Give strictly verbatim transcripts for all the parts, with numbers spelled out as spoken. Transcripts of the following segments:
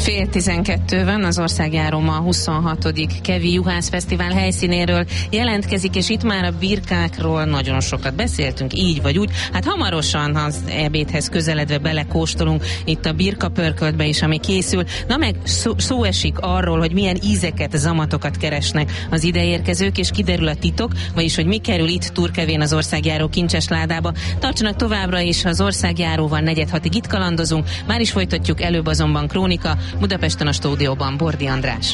Fél tizenkettő van, az országjáró ma huszonhatodik Kevi Juhász Fesztivál helyszínéről jelentkezik, és itt már a birkákról nagyon sokat beszéltünk, így vagy úgy. Hát hamarosan az ebédhez közeledve belekóstolunk itt a birkapörköltbe is, ami készül. Na meg szó, szó esik arról, hogy milyen ízeket, zamatokat keresnek az ideérkezők, és kiderül a titok, vagyis hogy mi kerül itt Turkevén az országjáró kincses ládába. Tartsanak továbbra is az országjáróval, negyed hatig itt kalandozunk. Már is folytatjuk, előbb azonban krónika. Budapesten a stúdióban Bordi András.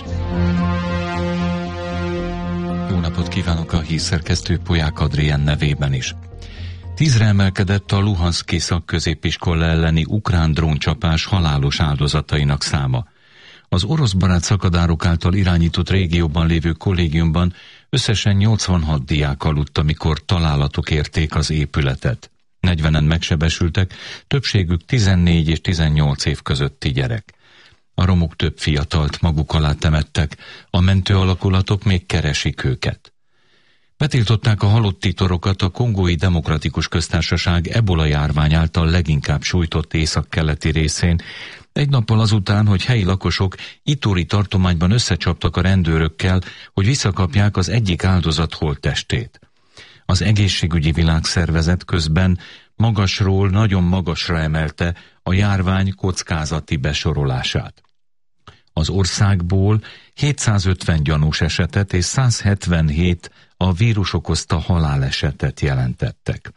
Jó napot kívánok a hírszerkesztő Polyák Adrien nevében is. Tízre emelkedett a Luhanszki szakközépiskola elleni ukrán dróncsapás halálos áldozatainak száma. Az orosz barát szakadárok által irányított régióban lévő kollégiumban összesen nyolcvanhat diák aludt, amikor találatok érték az épületet. negyvenen megsebesültek, többségük tizennégy és tizennyolc év közötti gyerek. A romok több fiatalt maguk alá temettek, a mentő alakulatok még keresik őket. Betiltották a halotti torokat a Kongói Demokratikus Köztársaság ebola járvány által leginkább sújtott északkeleti részén, egy nappal azután, hogy helyi lakosok Ituri tartományban összecsaptak a rendőrökkel, hogy visszakapják az egyik áldozat holttestét. Az egészségügyi világszervezet közben magasról nagyon magasra emelte a járvány kockázati besorolását. Az országból hétszázötven gyanús esetet és száz hetvenhét a vírus okozta halálesetet jelentettek.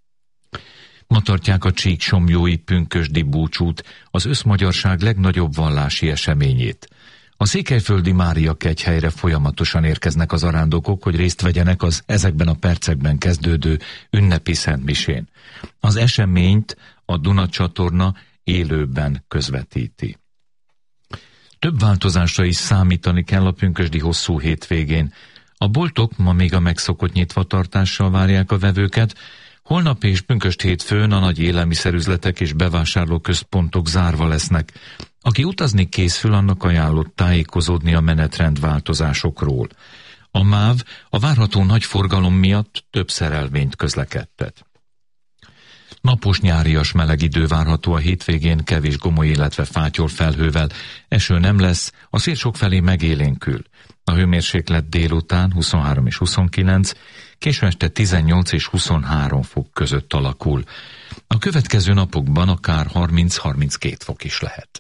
Ma tartják a csíksomlyói pünkösdi búcsút, az összmagyarság legnagyobb vallási eseményét. A székelyföldi Mária kegyhelyre folyamatosan érkeznek az arándokok, hogy részt vegyenek az ezekben a percekben kezdődő ünnepi szentmisén. Az eseményt a Duna csatorna élőben közvetíti. Több változásra is számítani kell a pünkösdi hosszú hétvégén. A boltok ma még a megszokott nyitvatartással várják a vevőket, holnap és pünkösd hétfőn a nagy élelmiszerüzletek és bevásárlóközpontok zárva lesznek. Aki utazni készül, annak ajánlott tájékozódni a menetrend változásokról. A MÁV a várható nagy forgalom miatt több szerelvényt közlekedtet. Napos nyárias meleg idő várható a hétvégén, kevés gomoly, illetve fátyol felhővel. Eső nem lesz, a szél sokfelé megélénkül. A hőmérséklet délután huszonhárom és huszonkilenc, késő este tizennyolc és huszonhárom fok között alakul. A következő napokban akár harminc-harminckét fok is lehet.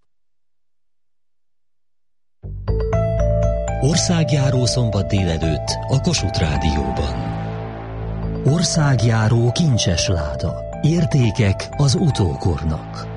Országjáró szombat délelőtt a Kossuth Rádióban. Országjáró kincses láda. Értékek az utókornak.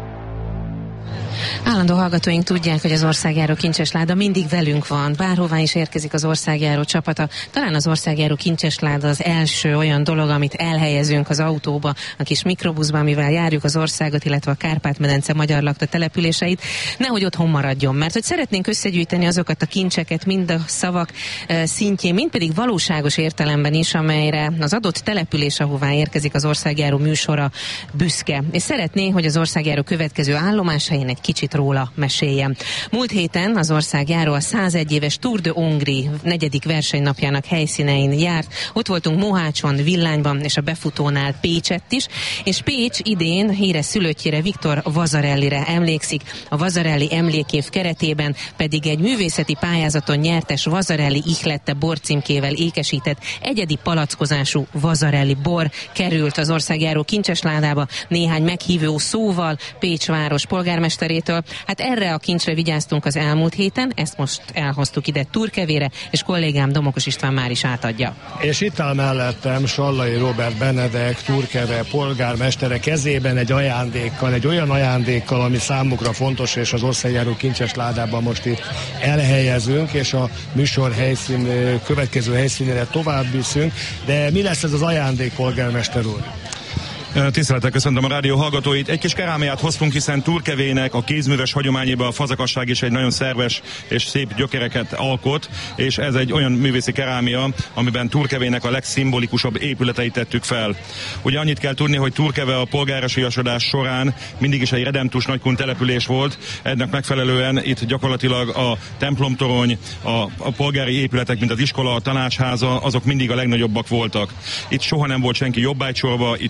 Állandó hallgatóink tudják, hogy az országjáró kincses láda mindig velünk van, bárhová is érkezik az országjáró csapata. Talán az országjáró kincses láda az első olyan dolog, amit elhelyezünk az autóba, a kis mikrobuszban, amivel járjuk az országot, illetve a Kárpát-medence magyar lakta településeit, nehogy otthon maradjon, mert hogy szeretnénk összegyűjteni azokat a kincseket, mind a szavak e, szintjén, mind pedig valóságos értelemben is, amelyre az adott település, ahová érkezik az országjáró műsora büszke. És szeretné, hogy az országjáró következő állomáshelyén egy kicsit róla meséljem. Múlt héten az országjáró a százegy éves Tour de Hongrie negyedik versenynapjának helyszínein járt. Ott voltunk Mohácson, Villányban és a befutónál Pécsett is, és Pécs idén híres szülöttjére, Viktor Vasarellire emlékszik. A Vasarelli emlékév keretében pedig egy művészeti pályázaton nyertes Vasarelli Ihlette borcímkével ékesített egyedi palackozású Vasarelli bor került az országjáró kincses ládába néhány meghívó szóval Pécs város polgármesterétől. Hát erre a kincsre vigyáztunk az elmúlt héten, ezt most elhoztuk ide Turkevére, és kollégám Domokos István már is átadja. És itt áll mellettem Sallai Róbert Benedek, Turkeve polgármestere kezében egy ajándékkal, egy olyan ajándékkal, ami számukra fontos, és az országjáró kincses ládában most itt elhelyezünk, és a műsor helyszín, következő helyszínére tovább viszünk. De mi lesz ez az ajándék, polgármester úr? Tisztelettel köszöntöm a rádió hallgatóit. Egy kis kerámiát hoztunk, hiszen Turkevének a kézműves hagyományában a fazakasság is egy nagyon szerves és szép gyökereket alkot, és ez egy olyan művészi kerámia, amiben Turkevének a legszimbolikusabb épületeit tettük fel. Ugye annyit kell tudni, hogy Turkeve a polgárosiasodás során mindig is egy redemptus nagykun település volt, ennek megfelelően itt gyakorlatilag a templomtorony, a, a polgári épületek, mint az iskola, a tanácsháza, azok mindig a legnagyobbak voltak. Itt soha nem volt senki jobbágysorba, itt polgárok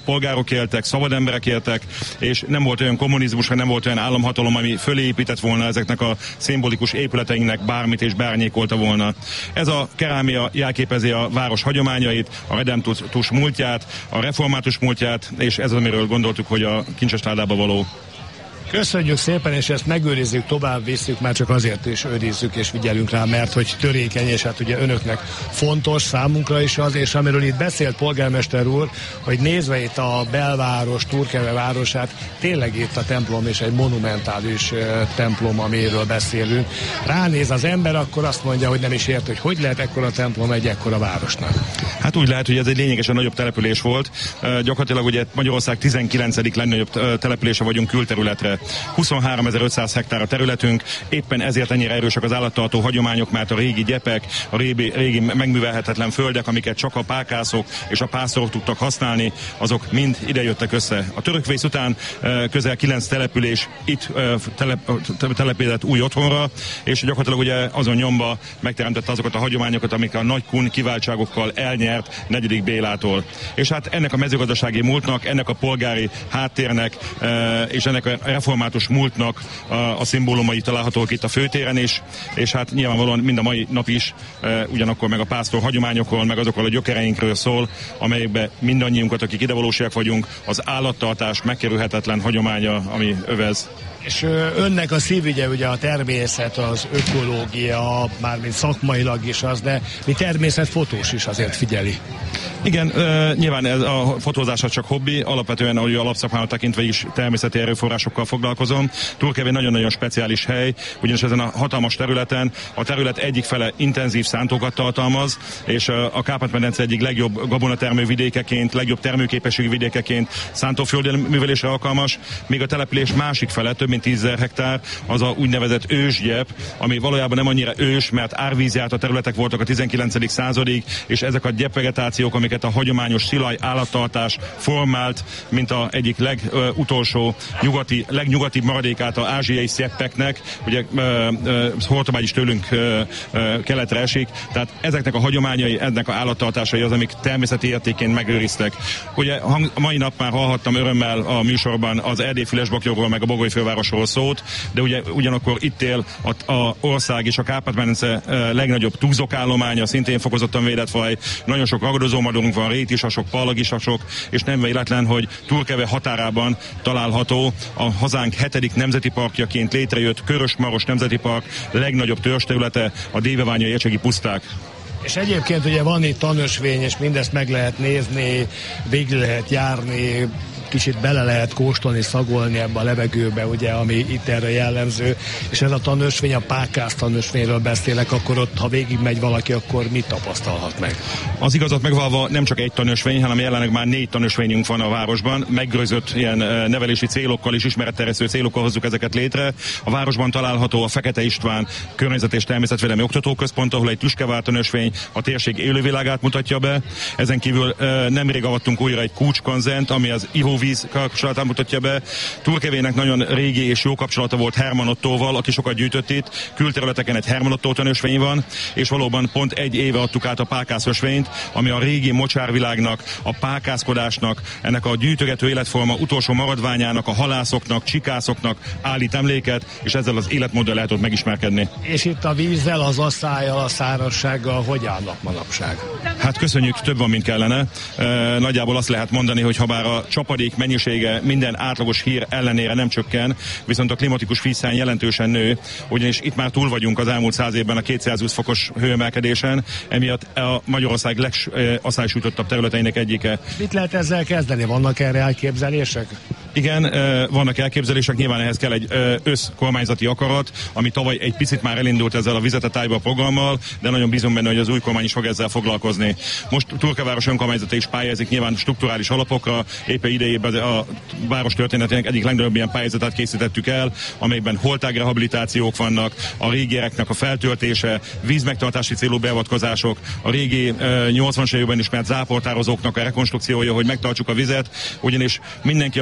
polgárok éltek, szabad emberek éltek, és nem volt olyan kommunizmus, nem volt olyan államhatalom, ami fölépített volna ezeknek a szimbolikus épületeinknek bármit és bárnyékolta volna. Ez a kerámia jelképezi a város hagyományait, a redemptus múltját, a református múltját, és ez az, amiről gondoltuk, hogy a kincsesládába való. Köszönjük szépen, és ezt megőrizzük, tovább visszük, már csak azért is őrizzük és figyelünk rá, mert hogy törékeny, és hát ugye önöknek fontos, számunkra is az, és amiről itt beszélt polgármester úr, hogy nézve itt a belváros, Turkeve városát, tényleg itt a templom és egy monumentális uh, templom, amiről beszélünk. Ránéz az ember, akkor azt mondja, hogy nem is ért, hogy hogy lehet ekkora templom egy ekkora városnak. Hát úgy lehet, hogy ez egy lényegesen nagyobb település volt. Uh, gyakorlatilag ugye Magyarország tizenkilencedik legnagyobb uh, települése vagyunk külterületre. huszonháromezer-ötszáz hektár a területünk, éppen ezért ennyire erősek az állattartó hagyományok, mert a régi gyepek, a régi, régi megművelhetetlen földek, amiket csak a pákászok és a pásztorok tudtak használni, azok mind idejöttek össze. A törökvész után közel kilenc település itt telep, telepedett új otthonra, és gyakorlatilag ugye azon nyomba megteremtette azokat a hagyományokat, amik a nagy kun kiváltságokkal elnyert negyedik Bélától. És hát ennek a mezőgazdasági múltnak, ennek a polgári háttérnek és ennek a református múltnak a, a szimbólumai találhatók itt a főtéren is, és hát nyilvánvalóan mind a mai nap is e, ugyanakkor meg a pásztor hagyományokról, meg azokról a gyökereinkről szól, amelyekben mindannyiunkat, akik idevalósiak vagyunk, az állattartás megkerülhetetlen hagyománya, ami övez. És önnek a szívügye ugye a természet, az ökológia, mármint szakmailag is az, de mi természetfotós is azért figyeli. Igen, uh, nyilván ez a fotózás csak hobbi, alapvetően ahogy alapszakmámat tekintve is természeti erőforrásokkal foglalkozom. Turkevén nagyon-nagyon speciális hely, ugyanis ezen a hatalmas területen a terület egyik fele intenzív szántókat tartalmaz, és uh, a Kárpát-medence egyik legjobb gabonatermő vidékeként, legjobb termőképességű vidékeként szántóföldi művelésre alkalmas, míg a település másik fele, több mint tízezer hektár, az a úgynevezett ősgyep, ami valójában nem annyira ős, mert árvízjárt a területek voltak a tizenkilencedik századig, és ezek a gyepvegetációk, amiket a hagyományos szilaj állattartás formált, mint a egyik legutolsó nyugati, legnyugatibb maradékát az ázsiai szeppeknek, ugye Hortobágy is tőlünk ö, ö, keletre esik, tehát ezeknek a hagyományai, ennek a állattartásai az, amik természeti értékén megőriztek. Ugye a mai nap már hallhattam örömmel a műsorban az erdélyi fülesbaklyokról, meg a Bogoly fővárosról szót, de ugye ugyanakkor itt él a, a ország és a Kárpát-medence legnagyobb túzokállománya, szintén fokozottan védett faj, nagyon sok ragadozómadónk van, rétisasok, pallagisasok, és nem véletlen, hogy Turkeve határában található a hazánk hetedik nemzeti parkjaként létrejött Körös-Maros Nemzeti Park legnagyobb törsterülete, a Déveványai Ecsegi puszták. És egyébként ugye van itt tanösvény, és mindezt meg lehet nézni, végig lehet járni, kicsit bele lehet kóstolni, szagolni ebbe a levegőbe, ugye, ami itt erre jellemző, és ez a tanösvény, a pákász tanösvényről beszélek, akkor ott, ha végig megy valaki, akkor mit tapasztalhat meg? Az igazat megvalva nem csak egy tanösvény, hanem jelenleg már négy tanösvényünk van a városban, meggőzött ilyen nevelési célokkal és ismeretterjesztő célokkal hozzuk ezeket létre. A városban található a Fekete István Környezet- és Természetvédelmi Oktatóközpont, ahol egy tüskevár tanösvény a térség élővilágát mutatja be. Ezen kívül nemrég avattunk újra egy Kúcskonzent, ami az ivóvíz kapcsolatát mutatja be. Turkevének nagyon régi és jó kapcsolata volt Hermann Ottóval, aki sokat gyűjtött itt. Külterületeken egy Hermann Ottó tanösvény van, és valóban pont egy éve adtuk át a pákászösvényt, ami a régi mocsárvilágnak, a pákászkodásnak, ennek a gyűjtögető életforma utolsó maradványának, a halászoknak, csikászoknak állít emléket, és ezzel az életmóddal lehet ott megismerkedni. És itt a vízzel, az asszályjal, a szárazsággal hogy állnak manapság? Hát köszönjük, több van, mint kellene. E, nagyjából azt lehet mondani, hogy ha bár a csapadék mennyisége minden átlagos hír ellenére nem csökken, viszont a klimatikus vízszány jelentősen nő, ugyanis itt már túl vagyunk az elmúlt száz évben a kétszázhúsz fokos hőemelkedésen, emiatt a Magyarország legasszályosítottabb területeinek egyike. Mit lehet ezzel kezdeni? Vannak erre elképzelések? Igen, vannak elképzelések, nyilván ehhez kell egy összkormányzati akarat, ami tavaly egy picit már elindult ezzel a Vizet a tájba programmal, de nagyon bízom benne, hogy az új kormány is fog ezzel foglalkozni. Most Turkeváros önkormányzata is pályázik nyilván strukturális alapokra, éppen idejében a város történetének egyik legnagyobb ilyen pályázatát készítettük el, amelyben holtágrehabilitációk vannak, a régiereknek a feltöltése, vízmegtartási célú beavatkozások, a régi nyolcvanas években ismert záportározóknak a rekonstrukciója, hogy megtartsuk a vizet, ugyanis mindenki azzal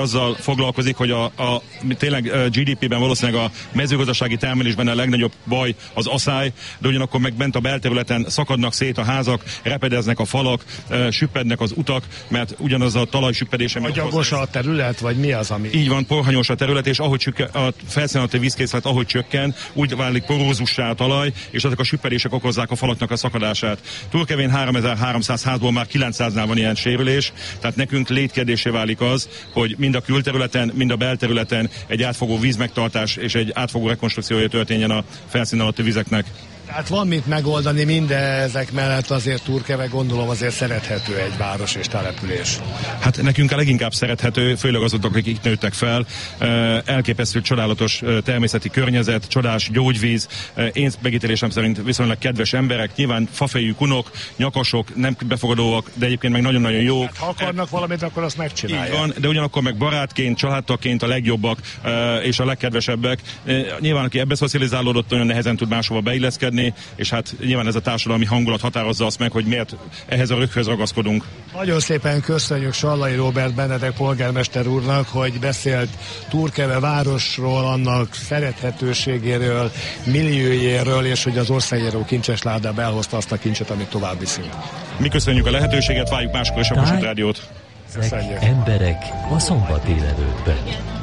foglalkozik, hogy a, a tényleg gé dé pében valószínűleg a mezőgazdasági termelésben a legnagyobb baj az aszály, de ugyanakkor meg bent a belterületen szakadnak szét a házak, repedeznek a falak, süppednek az utak, mert ugyanaz a talajsüppedése. Agyagos a terület, vagy mi az, ami... Így van, porhanyos a terület, és ahogy csükke, a felszínalatti vízkészlet ahogy csökken, úgy válik porózussá a talaj, és ezek a süppedések okozzák a falaknak a szakadását. Turkevén háromezer-háromszáz házból már kilencszáznál van ilyen sérülés, tehát nekünk létkérdésé válik az, hogy mind a külterületen, mind a belterületen egy átfogó vízmegtartás és egy átfogó rekonstrukciója történjen a felszín alatti vizeknek. Tehát van mit megoldani mindezek mellett, azért Turkeve gondolom azért szerethető egy város és település. Hát nekünk a leginkább szerethető, főleg azok, akik itt nőttek fel. Elképesztő, csodálatos természeti környezet, csodás gyógyvíz. Én megítélésem szerint viszonylag kedves emberek, nyilván fafejű kunok, nyakasok, nem befogadóak, de egyébként meg nagyon-nagyon jók. Hát, ha akarnak valamit, akkor azt megcsinálják. Így van, de ugyanakkor meg barátként, családtagként a legjobbak és a legkedvesebbek. Nyilván, aki ebbe szocializálódott, olyan nehezen tud máshova beilleszkedni, és hát nyilván ez a társadalmi hangulat határozza azt meg, hogy miért ehhez a röghöz ragaszkodunk. Nagyon szépen köszönjük Sallai Róbert Benedek polgármester úrnak, hogy beszélt Turkeve városról, annak szerethetőségéről, milliójéről, és hogy az országjáró kincses ládába elhozta azt a kincset, amit tovább viszünk. Mi köszönjük a lehetőséget, várjuk máskor is a Kossuth Rádiót. Köszönjük. Emberek a szombat délelőttben.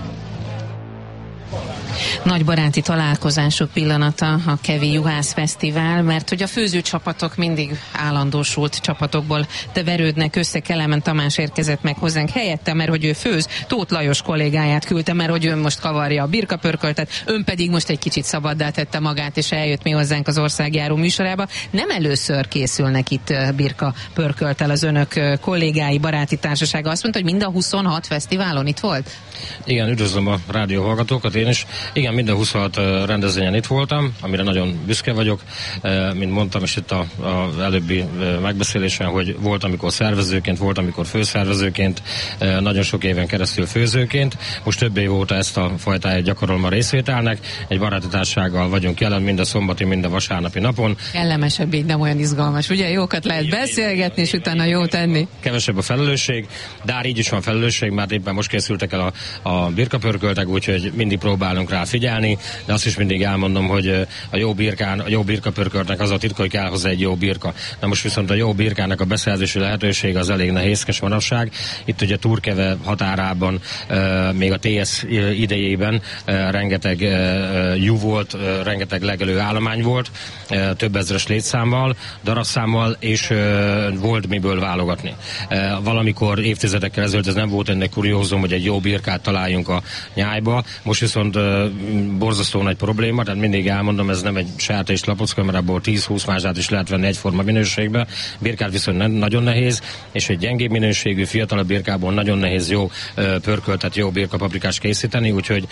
Nagy baráti találkozások pillanata a Kevi Juhász Fesztivál, mert hogy a főzőcsapatok mindig állandósult csapatokból de verődnek össze. Kelemen Tamás érkezett meg hozzánk helyette, mert hogy ő főz, Tóth Lajos kollégáját küldte, mert hogy ön most kavarja a birkapörköltet, ön pedig most egy kicsit szabaddá tette magát, és eljött mi hozzánk az országjáró műsorába. Nem először készülnek itt birkapörkölttel az önök kollégái, baráti társasága. Azt mondta, hogy mind a huszonhat fesztiválon itt volt? Igen, üdvözlöm a rádió hallgatókat, én is. Igen, minden huszonhat rendezvényen itt voltam, amire nagyon büszke vagyok. Mint mondtam is itt az előbbi megbeszélésen, hogy volt, amikor szervezőként, volt, amikor főszervezőként, nagyon sok éven keresztül főzőként. Most több év óta ezt a fajtáját gyakorolom a részvételnek. Egy baráti társasággal vagyunk jelen mind a szombati, mind a vasárnapi napon. Kellemesebb, így nem olyan izgalmas, ugye? Jókat lehet beszélgetni, és utána jó tenni. Kevesebb a felelősség, de így is van felelősség, mert éppen most készültek el a, a birkapörköltek, úgyhogy mindig próbálunk rá figyelni, de azt is mindig elmondom, hogy a jó birkán, a jó birkapörköltnek az a titka, hogy kell hozzá egy jó birka. Na most viszont a jó birkának a beszerzési lehetőség az elég nehézkes manapság. Itt ugye Turkeve határában, még a té es idejében rengeteg jú volt, rengeteg legelő állomány volt, több ezres létszámmal, darabszámmal, és volt miből válogatni. Valamikor évtizedekkel ezelőtt ez nem volt ennek kuriózum, hogy egy jó birkát találjunk a nyájba. Most viszont borzasztó nagy probléma, tehát mindig elmondom, ez nem egy sárta és lapocka, mert abból tíz-húsz mázsát is lehet venni egyforma minőségbe. Birkát viszont nem, nagyon nehéz, és egy gyengébb minőségű, fiatalabb birkából nagyon nehéz jó pörköltet, jó birkapaprikást készíteni, úgyhogy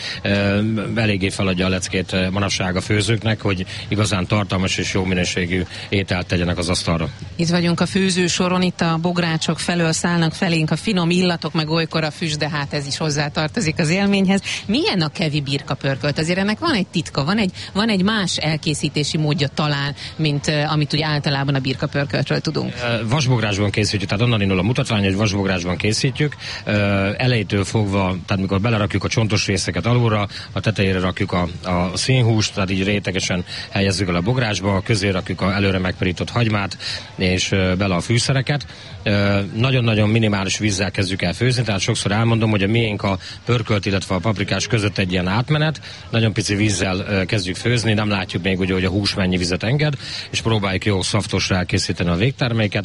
eléggé feladja a leckét manapság a főzőknek, hogy igazán tartalmas és jó minőségű ételt tegyenek az asztalra. Itt vagyunk a főzősoron, itt a bográcsok felől szállnak felénk a finom illatok, meg olykor a füst, de hát ez is hozzátartozik az élményhez. Milyen a kevi birkapörkölt? Azért ennek van egy titka, van egy, van egy más elkészítési módja talán, mint uh, amit úgy általában a birkapörköltről tudunk. Vasbográsban készítjük, tehát onnan indul a mutatvány, hogy vasbográsban készítjük. Uh, elejétől fogva, tehát mikor belerakjuk a csontos részeket alulra, a tetejére rakjuk a, a színhúst, tehát így rétegesen helyezzük el a bográsba, közé rakjuk a előre megpirított hagymát, és uh, bele a fűszereket. Uh, nagyon-nagyon minimális vízzel kezdjük el főzni, tehát sokszor elmondom, hogy a miénk a pörkölt, illetve a paprikás között egy ilyen átmenet, nagyon pici vízzel uh, kezdjük főzni, nem látjuk még ugye, hogy a hús mennyi vizet enged, és próbáljuk jó szaftosra elkészíteni a végterméket.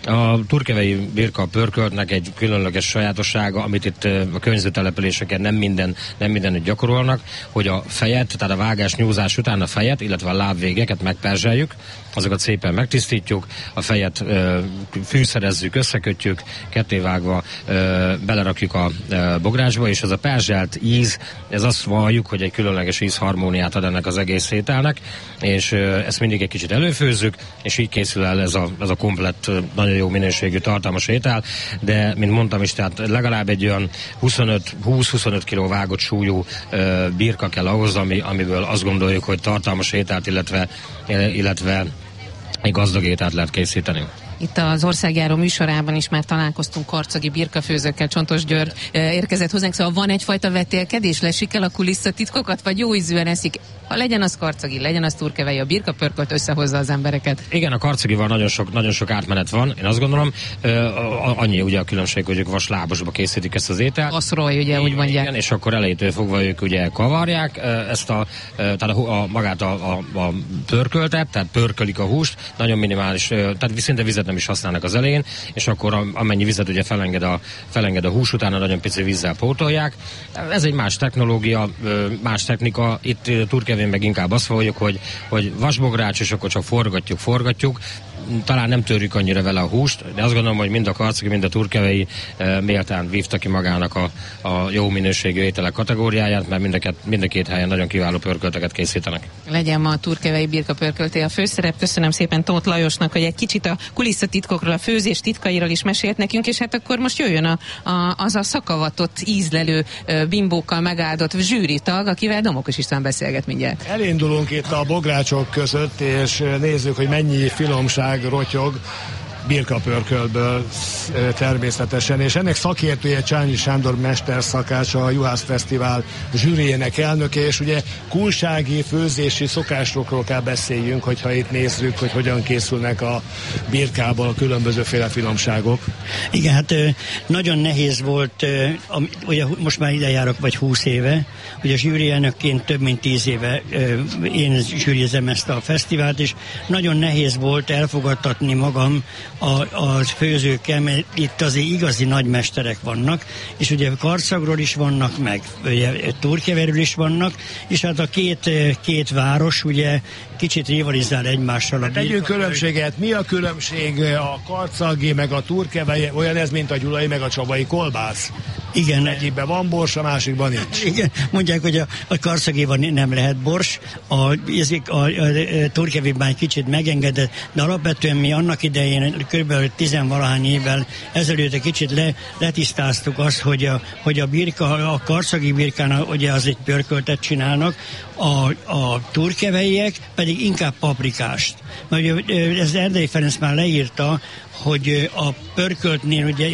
A turkevei birka pörköltnek egy különleges sajátossága, amit itt uh, a környező településeken nem minden, nem mindenütt gyakorolnak, hogy a fejet, tehát a vágás, nyúzás után a fejet, illetve a lábvégeket megperzseljük, azokat szépen megtisztítjuk, a fejet ö, fűszerezzük, összekötjük, kettévágva ö, belerakjuk a ö, bográsba, és ez a perzselt íz, ez azt valljuk, hogy egy különleges ízharmóniát ad ennek az egész ételnek, és ö, ezt mindig egy kicsit előfőzzük, és így készül el ez a, ez a komplett, nagyon jó minőségű, tartalmas étel, de, mint mondtam is, tehát legalább egy olyan húsz-huszonöt kiló vágott súlyú ö, birka kell ahhoz, ami, amiből azt gondoljuk, hogy tartalmas ételt, illetve, illetve egy gazdag ételt lehet készíteni. Itt az országjáró műsorában is már találkoztunk karcagi birkafőzőkkel, Csontos György érkezett hozzánk, szóval van egyfajta vetélkedés, lesik el a kulisszatitkokat, vagy jó ízűen eszik? Ha legyen az karcagi, legyen az turkevei, a birkapörkölt összehozza az embereket. Igen, a karcagival nagyon sok, nagyon sok átmenet van, én azt gondolom, annyi ugye a különbség, hogy ők vaslábosba készítik ezt az ételt. Aszról, ugye igen, úgy mondják. Igen, és akkor elejétől fogva ők ugye kavarják ezt a, tehát a, a magát a, a, a pörköltet, tehát pörkölik a húst, nagyon minimális, tehát szinte vizet nem is használnak az elején, és akkor amennyi vizet ugye felenged a, felenged a hús, utána nagyon pici vízzel pótolják. Ez egy más technológia, más technika, itt Turkevén meg inkább azt fogjuk, hogy, hogy vasbogrács, és akkor csak forgatjuk, forgatjuk, talán nem törjük annyira vele a húst, de azt gondolom, hogy mind a karcagi, mind a turkevei e, méltán vívta ki magának a, a jó minőségű ételek kategóriáját, mert mind a, két, mind a két helyen nagyon kiváló pörkölteket készítenek. Legyen ma a turkevei birka pörkölté a főszerep. Köszönöm szépen Tóth Lajosnak, hogy egy kicsit a kulisszatitkokról, a főzés titkairól is mesélt nekünk, és hát akkor most jöjjön a, a, az a szakavatott, ízlelő, bimbókkal megáldott zsűritag, akivel Domokos István beszélget mindjárt. Elindulunk itt a bográcsok között, és nézzük, hogy mennyi finomság rotyog birkapörkölből természetesen, és ennek szakértője Csányi Sándor mesterszakács, a Juhász Fesztivál zsűriének elnöke, és ugye kulsági, főzési szokásokról kell beszéljünk, hogyha itt nézzük, hogy hogyan készülnek a birkából a különbözőféle finomságok. Igen, hát nagyon nehéz volt, ugye most már ide járok vagy húsz éve, ugye zsűri elnökként több mint tíz éve én zsűrizem ezt a fesztivált, és nagyon nehéz volt elfogadtatni magam a, a főzőkkel, mert itt azért igazi nagymesterek vannak, és ugye Karcagról is vannak, meg ugye Turkevéről is vannak, és hát a két, két város ugye kicsit rivalizál egymással. Hát tegyünk különbséget. Mi a különbség a karcagi, meg a turkevei? Olyan ez, mint a gyulai, meg a csabai kolbász? Igen. Egyikben van bors, a másikban nincs. Igen, mondják, hogy a, a karcagiban nem lehet bors, a, a, a, a turkevében egy kicsit megengedett, de alapvetően mi annak idején kb. tizenvalahány évvel ezelőtt egy kicsit le, letisztáztuk azt, hogy a, hogy a birka, a karcagi birkán ugye az egy pörköltet csinálnak, a, a turkeveiek pedig inkább paprikást. Mert ez Erdei Ferenc már leírta, hogy a pörköltnél ugye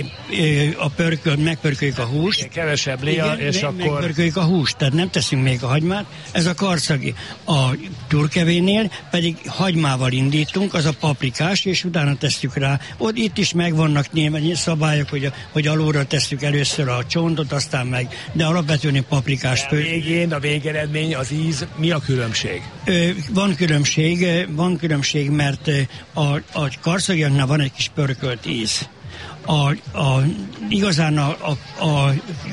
a pörkölt, megpörköljük a húst. Kevesebb léa, és meg, akkor... Megpörköljük a húst, tehát nem teszünk még a hagymát. Ez a karcagi. A turkevénél pedig hagymával indítunk, az a paprikás, és utána tesszük rá. Ott itt is megvannak nyilván szabályok, hogy, a, hogy alulra tesszük először a csontot, aztán meg, de alapvetően paprikás. A végén, a végeredmény, az íz, mi a különbség? Van különbség, van különbség, mert a, a karcagiaknál van egy kis pörkölt íz. A, a, igazán a, a, a,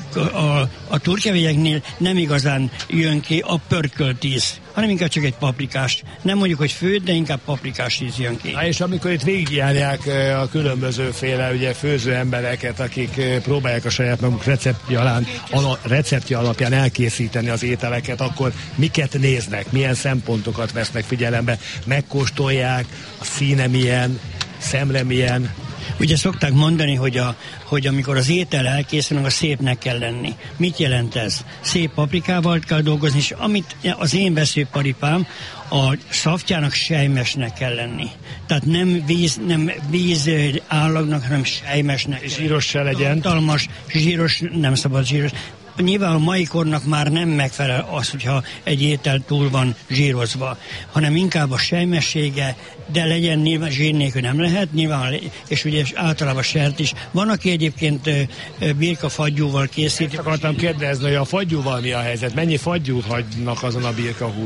a, a turkevélyeknél nem igazán jön ki a pörkölt íz, hanem inkább csak egy paprikás. Nem mondjuk, hogy főt, de inkább paprikás íz jön ki. Há, és amikor itt végigjárják a különbözőféle ugye, főző embereket, akik próbálják a saját maguk receptje, alán, ala, receptje alapján elkészíteni az ételeket, akkor miket néznek, milyen szempontokat vesznek figyelembe, megkóstolják, a színe milyen, szemre milyen. Ugye szokták mondani, hogy, a, hogy amikor az étel elkészül, a szépnek kell lenni. Mit jelent ez? Szép paprikával kell dolgozni, és amit az én veszőparipám, a szaftjának sejmesnek kell lenni. Tehát nem víz, nem víz állagnak, hanem sejmesnek. És zsíros se legyen. Tartalmas, zsíros, nem szabad zsíros. Nyilván a mai kornak már nem megfelel az, hogyha egy étel túl van zsírozva, hanem inkább a sejmessége, de legyen nyilván zsír nélkül nem lehet, nyilván, és ugye általában sert is. Van, aki egyébként birka fagyúval készít. Ezt akartam kérdezni, hogy a fagyúval mi a helyzet? Mennyi fagyút hagynak azon a birka húson?